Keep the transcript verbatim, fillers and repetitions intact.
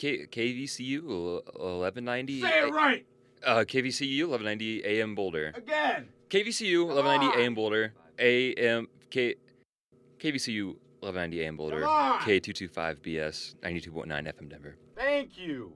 K KVCU eleven ninety. Say it right. Uh, K V C U eleven ninety A M Boulder. Again. K V C U Come eleven ninety on. A M Boulder. A M K KVCU eleven ninety A M Boulder. Come on. K two twenty-five B S ninety-two point nine F M Denver. Thank you.